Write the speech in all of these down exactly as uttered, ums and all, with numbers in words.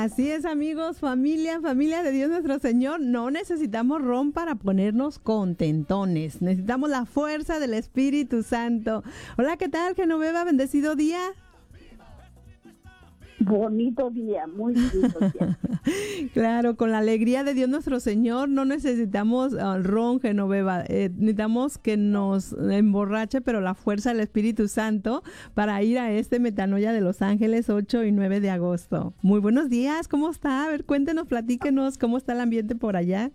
Así es, amigos, familia, familia de Dios nuestro Señor, no necesitamos ron para ponernos contentones, necesitamos la fuerza del Espíritu Santo. Hola, ¿qué tal, Genoveva? Bendecido día. Bonito día, muy bonito día. Claro, con la alegría de Dios nuestro Señor no necesitamos uh, ron, Genoveva, eh, necesitamos que nos emborrache, pero la fuerza del Espíritu Santo para ir a este Metanoia de Los Ángeles ocho y nueve de agosto. Muy buenos días, ¿cómo está? A ver, cuéntenos, platíquenos, ¿cómo está el ambiente por allá?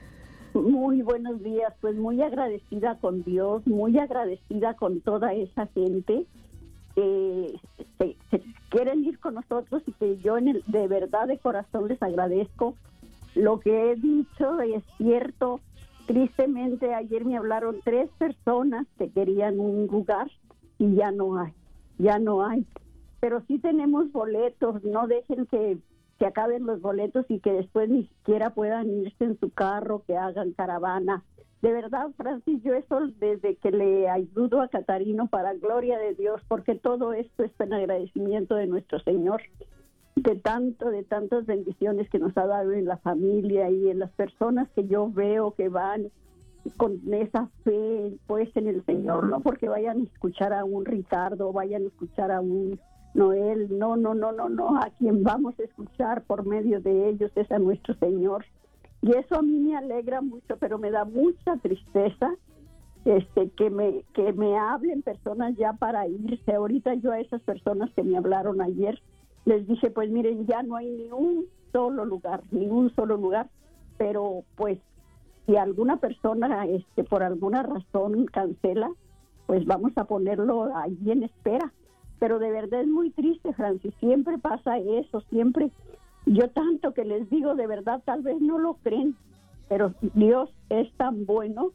Muy buenos días, pues muy agradecida con Dios, muy agradecida con toda esa gente que se, se quieren ir con nosotros y que yo en el, de verdad de corazón les agradezco. Lo que he dicho es cierto. Tristemente ayer me hablaron tres personas que querían un lugar y ya no hay, ya no hay. Pero sí tenemos boletos, no dejen que, que acaben los boletos y que después ni siquiera puedan irse en su carro, que hagan caravana. De verdad, Francis, yo eso desde que le ayudo a Catarino, para gloria de Dios, porque todo esto es en agradecimiento de nuestro Señor, de tanto, de tantas bendiciones que nos ha dado en la familia y en las personas que yo veo que van con esa fe pues en el Señor, no porque vayan a escuchar a un Ricardo, vayan a escuchar a un Noel, no, no, no, no, no, a quien vamos a escuchar por medio de ellos es a nuestro Señor. Y eso a mí me alegra mucho, pero me da mucha tristeza este que me que me hablen personas ya para irse. Ahorita yo a esas personas que me hablaron ayer, les dije, pues miren, ya no hay ni un solo lugar, ni un solo lugar, pero pues si alguna persona este por alguna razón cancela, pues vamos a ponerlo ahí en espera. Pero de verdad es muy triste, Francis, siempre pasa eso, siempre. Yo tanto que les digo, de verdad, tal vez no lo creen, pero Dios es tan bueno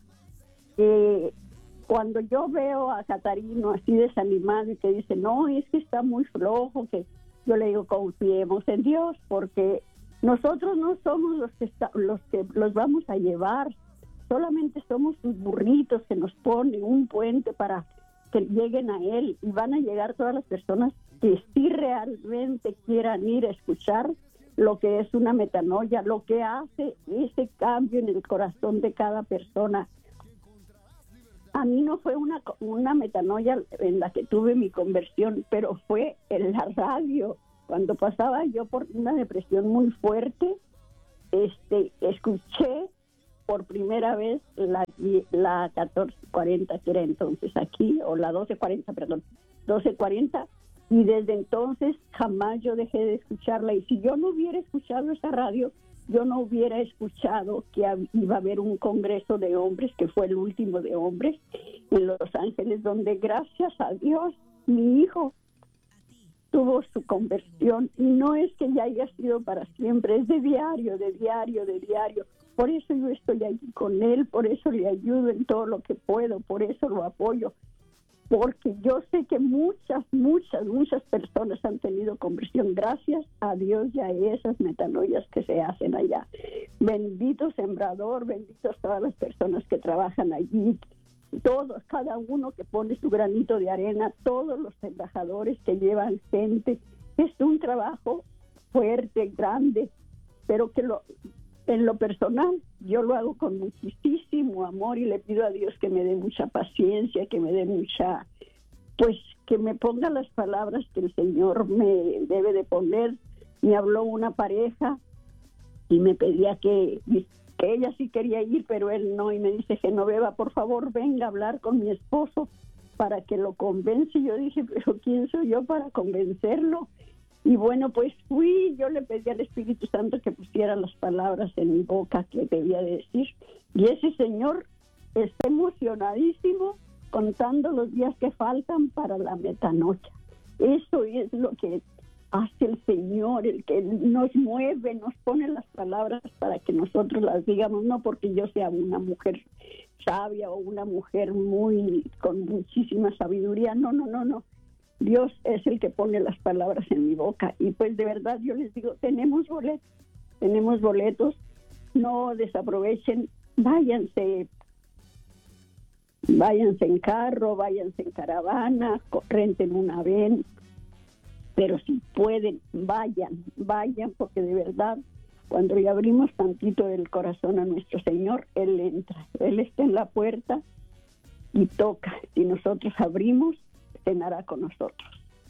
que cuando yo veo a Catarino así desanimado y que dice, no, es que está muy flojo, que yo le digo, confiemos en Dios, porque nosotros no somos los que, está, los que los vamos a llevar, solamente somos sus burritos que nos ponen un puente para que lleguen a Él, y van a llegar todas las personas que sí realmente quieran ir a escuchar lo que es una metanoia, lo que hace ese cambio en el corazón de cada persona. A mí no fue una, una metanoia en la que tuve mi conversión, pero fue en la radio. Cuando pasaba yo por una depresión muy fuerte, este, escuché por primera vez la, la catorce cuarenta, que era entonces aquí, o la doce cuarenta, perdón, doce cuarenta, y desde entonces jamás yo dejé de escucharla. Y si yo no hubiera escuchado esa radio, yo no hubiera escuchado que iba a haber un congreso de hombres, que fue el último de hombres, en Los Ángeles, donde gracias a Dios mi hijo tuvo su conversión. Y no es que ya haya sido para siempre, es de diario, de diario, de diario. Por eso yo estoy allí con él, por eso le ayudo en todo lo que puedo, por eso lo apoyo. Porque yo sé que muchas, muchas, muchas personas han tenido conversión gracias a Dios y a esas metanoias que se hacen allá. Bendito sembrador, benditos todas las personas que trabajan allí, todos, cada uno que pone su granito de arena, todos los embajadores que llevan gente. Es un trabajo fuerte, grande, pero que lo... En lo personal, yo lo hago con muchísimo amor y le pido a Dios que me dé mucha paciencia, que me dé mucha, pues, que me ponga las palabras que el Señor me debe de poner. Me habló una pareja y me pedía que, que ella sí quería ir, pero él no, y me dice, Genoveva, por favor, venga a hablar con mi esposo para que lo convence. Y yo dije, pero ¿quién soy yo para convencerlo? Y bueno, pues fui, yo le pedí al Espíritu Santo que pusiera las palabras en mi boca que debía de decir. Y ese señor está emocionadísimo contando los días que faltan para la metanoia. Eso es lo que hace el Señor, el que nos mueve, nos pone las palabras para que nosotros las digamos, no porque yo sea una mujer sabia o una mujer muy con muchísima sabiduría, no, no, no, no. Dios es el que pone las palabras en mi boca. Y pues de verdad yo les digo, tenemos boletos, tenemos boletos, no desaprovechen, váyanse, váyanse en carro, váyanse en caravana, renten una van, pero si pueden, vayan, vayan, porque de verdad, cuando le abrimos tantito el corazón a nuestro Señor, Él entra, Él está en la puerta y toca. Si nosotros abrimos, cenará con nosotros.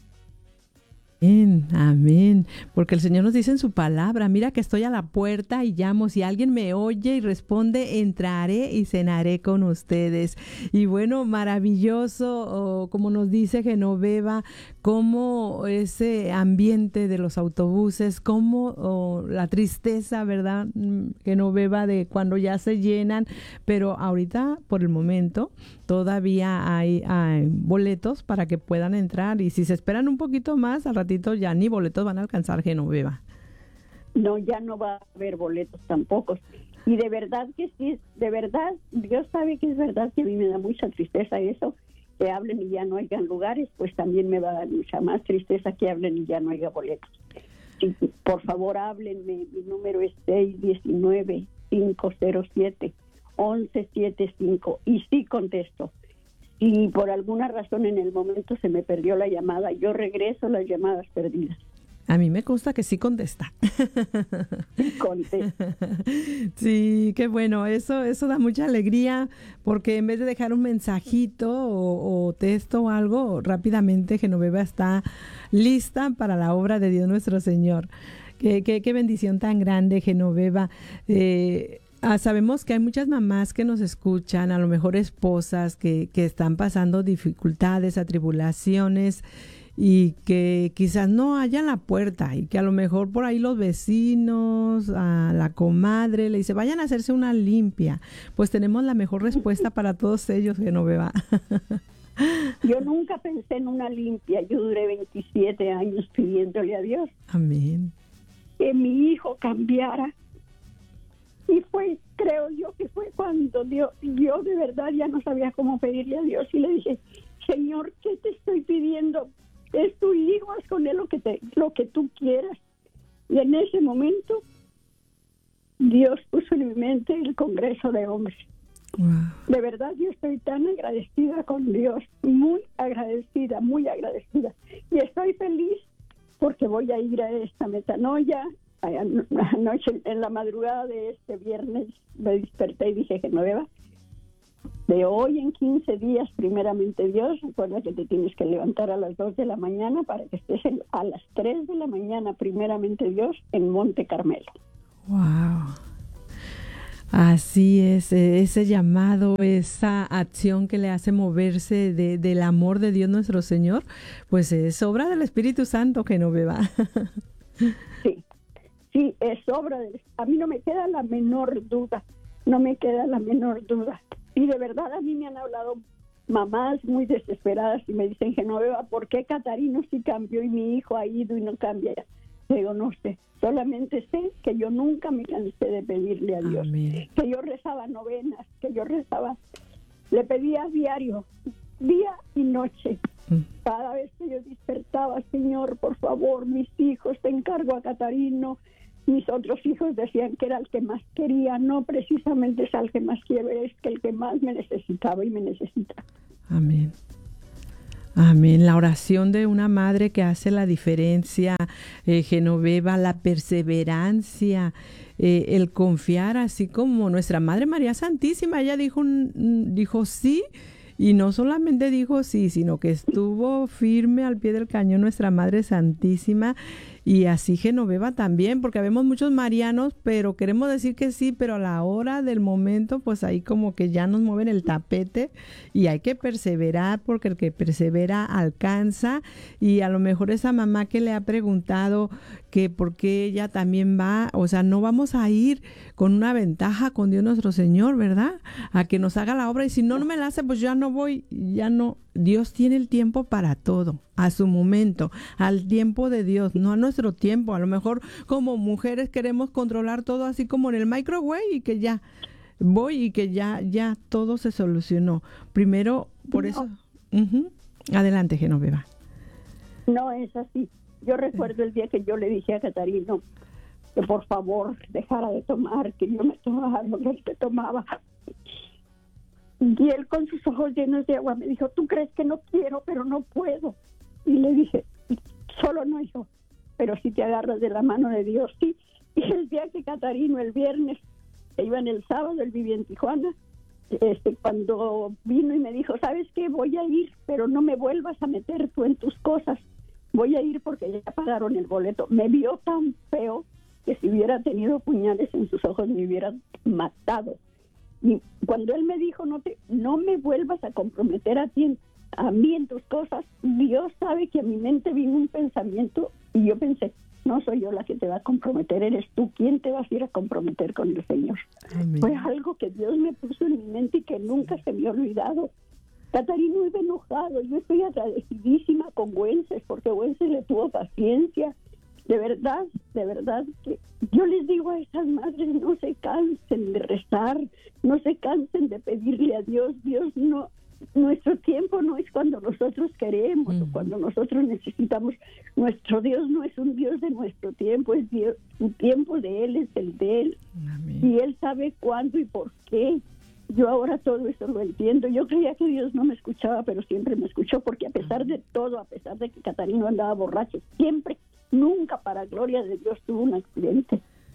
Amén, amén, porque el Señor nos dice en su palabra, mira que estoy a la puerta y llamo, si alguien me oye y responde, entraré y cenaré con ustedes. Y bueno, maravilloso, oh, como nos dice Genoveva, cómo ese ambiente de los autobuses, cómo oh, la tristeza, ¿verdad, Genoveva, de cuando ya se llenan, pero ahorita, por el momento, todavía hay, hay boletos para que puedan entrar, y si se esperan un poquito más, al ratito ya ni boletos van a alcanzar, Genoveva. No, ya no va a haber boletos tampoco. Y de verdad que sí, de verdad, Dios sabe que es verdad que a mí me da mucha tristeza eso, que hablen y ya no hayan lugares, pues también me va a dar mucha más tristeza que hablen y ya no haya boletos. Sí, por favor, háblenme, mi número es seis uno nueve, cinco cero siete, uno uno siete cinco, y sí contesto. Y por alguna razón en el momento se me perdió la llamada, yo regreso las llamadas perdidas. A mí me consta que sí contesta. Sí contesta. Sí, qué bueno, eso eso da mucha alegría, porque en vez de dejar un mensajito o, o texto o algo, rápidamente Genoveva está lista para la obra de Dios nuestro Señor. Qué, qué, qué bendición tan grande, Genoveva. Eh, Ah, sabemos que hay muchas mamás que nos escuchan, a lo mejor esposas que, que están pasando dificultades, atribulaciones, y que quizás no hayan la puerta, y que a lo mejor por ahí los vecinos, a la comadre le dice, vayan a hacerse una limpia. Pues tenemos la mejor respuesta para todos ellos, Genoveva. Yo nunca pensé en una limpia, yo duré veintisiete años pidiéndole a Dios. Amén. Que mi hijo cambiara. Y fue, creo yo, que fue cuando Dios, yo de verdad ya no sabía cómo pedirle a Dios. Y le dije, Señor, ¿qué te estoy pidiendo? Es tu hijo, haz con él lo que, te, lo que tú quieras. Y en ese momento, Dios puso en mi mente el Congreso de Hombres. Wow. De verdad, yo estoy tan agradecida con Dios, muy agradecida, muy agradecida. Y estoy feliz porque voy a ir a esta metanoia. Anoche, en la madrugada de este viernes, me desperté y dije, Genoveva, de hoy en quince días, primeramente Dios, recuerda que te tienes que levantar a las dos de la mañana para que estés en, a las tres de la mañana, primeramente Dios, en Monte Carmelo. ¡Wow! Así es, ese llamado, esa acción que le hace moverse de, del amor de Dios nuestro Señor, pues es obra del Espíritu Santo, Genoveva. Sí. Sí, es obra de... A mí no me queda la menor duda, no me queda la menor duda. Y de verdad a mí me han hablado mamás muy desesperadas y me dicen, Genoveva, ¿por qué Catarino sí cambió y mi hijo ha ido y no cambia? Le digo, no sé, solamente sé que yo nunca me cansé de pedirle a Dios. Amén. Que yo rezaba novenas, que yo rezaba, le pedía a diario, día y noche. Cada vez que yo despertaba, Señor, por favor, mis hijos, te encargo a Catarino. Mis otros hijos decían que era el que más quería, no precisamente es al que más quiero, es que el que más me necesitaba y me necesita. Amén. Amén. La oración de una madre que hace la diferencia, eh, Genoveva, la perseverancia, eh, el confiar, así como nuestra Madre María Santísima, ella dijo, dijo sí. Y no solamente dijo sí, sino que estuvo firme al pie del cañón nuestra Madre Santísima, y así Genoveva también, porque vemos muchos marianos, pero queremos decir que sí, pero a la hora del momento, pues ahí como que ya nos mueven el tapete, y hay que perseverar, porque el que persevera alcanza. Y a lo mejor esa mamá que le ha preguntado que por qué ella también va, o sea, no vamos a ir con una ventaja con Dios nuestro Señor, ¿verdad? A que nos haga la obra, y si no, no me la hace, pues ya no voy, ya no. Dios tiene el tiempo para todo, a su momento, al tiempo de Dios, no a nuestro tiempo. A lo mejor como mujeres queremos controlar todo así como en el microwave, y que ya voy y que ya, ya todo se solucionó. Primero, por no. eso. Uh-huh. Adelante, Genoveva. No es así. Yo recuerdo el día que yo le dije a Catarino que por favor dejara de tomar, que yo me tomaba lo que él se tomaba. Y él con sus ojos llenos de agua me dijo, ¿tú crees que no quiero, pero no puedo? Y le dije, solo no yo, pero si te agarras de la mano de Dios, sí. Y el día que Catarino, el viernes, se iba en el sábado, él vivía en Tijuana, este, cuando vino y me dijo, ¿sabes qué? Voy a ir, pero no me vuelvas a meter tú en tus cosas. Voy a ir porque ya pagaron el boleto. Me vio tan feo que si hubiera tenido puñales en sus ojos me hubiera matado. Y cuando él me dijo, no te, no me vuelvas a comprometer a ti, a mí en tus cosas, Dios sabe que a mi mente vino un pensamiento y yo pensé, no soy yo la que te va a comprometer, eres tú. ¿Quién te vas a ir a comprometer con el Señor? Amén. Fue algo que Dios me puso en mi mente y que nunca se me ha olvidado. Catarino iba enojado, yo estoy agradecidísima con Wences, porque Wences le tuvo paciencia. De verdad, de verdad que yo les digo a esas madres, no se cansen de rezar, no se cansen de pedirle a Dios. Dios no, nuestro tiempo no es cuando nosotros queremos uh-huh. o cuando nosotros necesitamos. Nuestro Dios no es un Dios de nuestro tiempo, es Dios, un tiempo de Él es el de Él. Amén. Y Él sabe cuándo y por qué. Yo ahora todo eso lo entiendo. Yo creía que Dios no me escuchaba, pero siempre me escuchó, porque a pesar de todo, a pesar de que Catarino andaba borracho, siempre, nunca, para gloria de Dios, tuvo un accidente.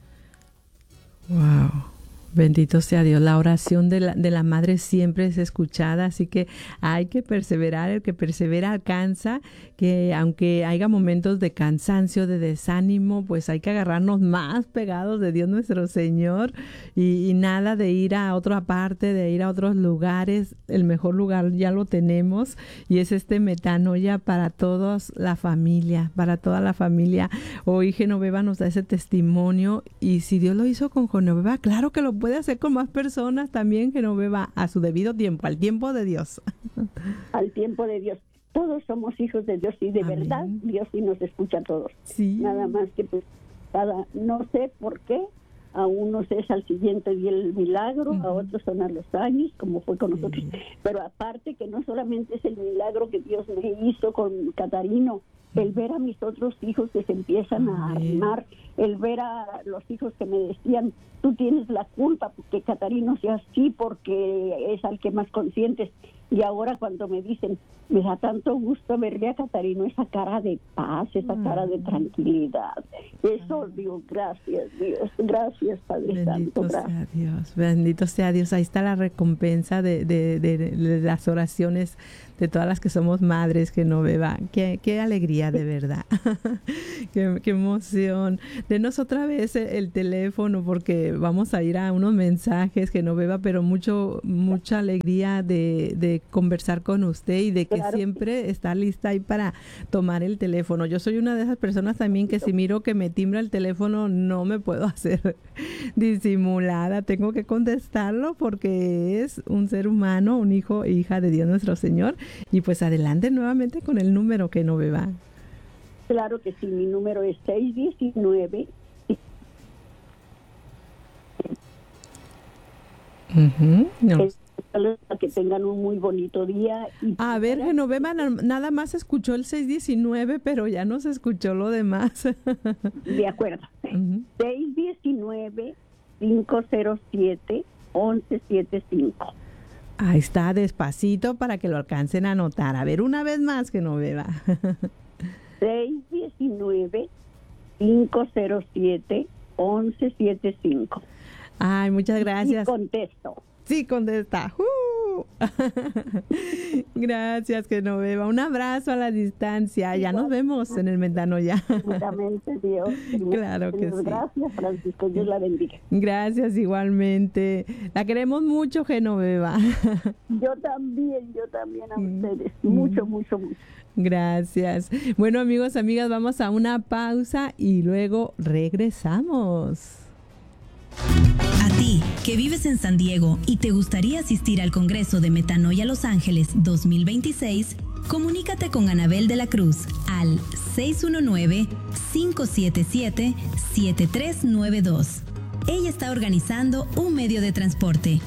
Wow. Bendito sea Dios. La oración de la, de la madre siempre es escuchada, así que hay que perseverar. El que persevera alcanza, que aunque haya momentos de cansancio, de desánimo, pues hay que agarrarnos más pegados de Dios nuestro Señor y, y nada de ir a otra parte, de ir a otros lugares. El mejor lugar ya lo tenemos y es este Metanoia para toda la familia, para toda la familia. Hoy Genoveva nos da ese testimonio y si Dios lo hizo con Genoveva, claro que lo puede puede hacer con más personas también, Genoveva, a su debido tiempo, al tiempo de Dios. Al tiempo de Dios. Todos somos hijos de Dios y de Amén. Verdad Dios sí nos escucha a todos. Sí. Nada más que pues cada, no sé por qué, a unos es al siguiente día el milagro, uh-huh. a otros son a los años, como fue con nosotros. Sí. Pero aparte que no solamente es el milagro que Dios me hizo con Catarino, el ver a mis otros hijos que se empiezan a armar, el ver a los hijos que me decían, tú tienes la culpa porque Catarino sea así, porque es al que más consientes. Y ahora cuando me dicen, me da tanto gusto verle a Catarino esa cara de paz, esa cara de tranquilidad. Eso digo, gracias Dios, gracias Padre Bendito Santo. Bendito gracias. sea Dios, bendito sea Dios. Ahí está la recompensa de, de, de, de las oraciones de todas las que somos madres, Genoveva. Qué, qué alegría, de verdad. qué, qué emoción. Denos otra vez el, el teléfono porque vamos a ir a unos mensajes, Genoveva, pero mucho, mucha alegría de, de conversar con usted y de que claro. siempre está lista ahí para tomar el teléfono. Yo soy una de esas personas también que si miro que me timbra el teléfono no me puedo hacer disimulada. Tengo que contestarlo porque es un ser humano, un hijo e hija de Dios nuestro Señor. Y pues adelante nuevamente con el número, Genoveva. Claro que sí, mi número es seis diecinueve. Uh-huh. No. Es, que tengan un muy bonito día. Y a ver, Genoveva, nada más escuchó el seis diecinueve, pero ya no se escuchó lo demás. De acuerdo. Uh-huh. seis diecinueve, cinco cero siete, once setenta y cinco. Ahí está, despacito para que lo alcancen a anotar. A ver, una vez más, Genoveva. seis diecinueve, cinco cero siete, once setenta y cinco. Ay, muchas gracias. Y contesto. Sí, contesta. Uh. Gracias, Genoveva. Un abrazo a la distancia. Ya nos vemos en el Metanoia. Seguramente, Dios. Claro que sí. Gracias, Francisco. Dios la bendiga. Gracias, igualmente. La queremos mucho, Genoveva. Yo también, yo también a ustedes. Mucho, mucho, mucho. Gracias. Bueno, amigos, amigas, vamos a una pausa y luego regresamos. A ti, que vives en San Diego y te gustaría asistir al Congreso de Metanoia Los Ángeles dos mil veintiséis, comunícate con Anabel de la Cruz al seis uno nueve, cinco siete siete, siete tres nueve dos. Ella está organizando un medio de transporte.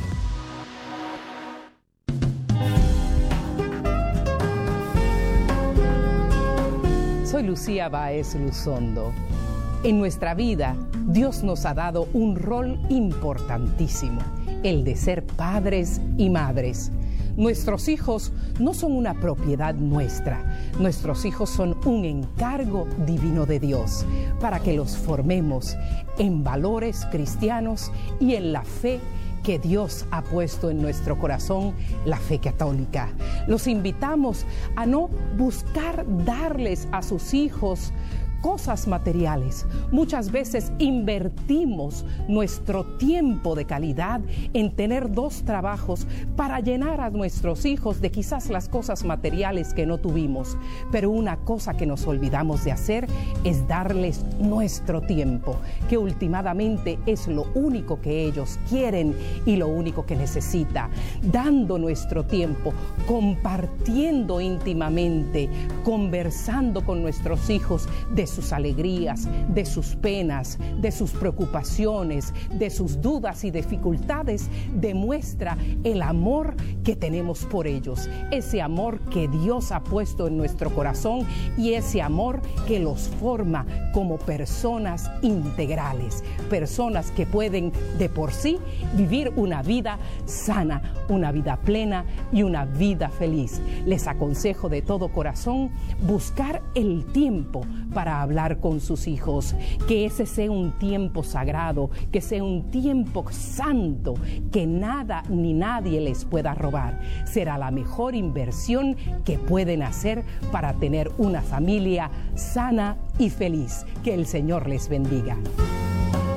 Soy Lucía Báez Luzondo. En nuestra vida, Dios nos ha dado un rol importantísimo, el de ser padres y madres. Nuestros hijos no son una propiedad nuestra. Nuestros hijos son un encargo divino de Dios para que los formemos en valores cristianos y en la fe que Dios ha puesto en nuestro corazón, la fe católica. Los invitamos a no buscar darles a sus hijos cosas materiales. Muchas veces invertimos nuestro tiempo de calidad en tener dos trabajos para llenar a nuestros hijos de quizás las cosas materiales que no tuvimos. Pero una cosa que nos olvidamos de hacer es darles nuestro tiempo, que últimamente es lo único que ellos quieren y lo único que necesitan. Dando nuestro tiempo, compartiendo íntimamente, conversando con nuestros hijos de sus alegrías, de sus penas, de sus preocupaciones, de sus dudas y dificultades, demuestra el amor que tenemos por ellos, ese amor que Dios ha puesto en nuestro corazón y ese amor que los forma como personas integrales, personas que pueden de por sí vivir una vida sana, una vida plena y una vida feliz. Les aconsejo de todo corazón buscar el tiempo para hablar con sus hijos, que ese sea un tiempo sagrado, que sea un tiempo santo, que nada ni nadie les pueda robar. Será la mejor inversión que pueden hacer para tener una familia sana y feliz. Que el Señor les bendiga.